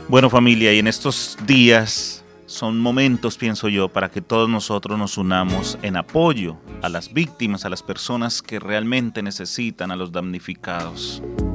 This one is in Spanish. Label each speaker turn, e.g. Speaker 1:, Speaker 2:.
Speaker 1: Bueno, familia, y en estos días son momentos, pienso yo, para que todos nosotros nos unamos en apoyo a las víctimas, a las personas que realmente necesitan, a los damnificados.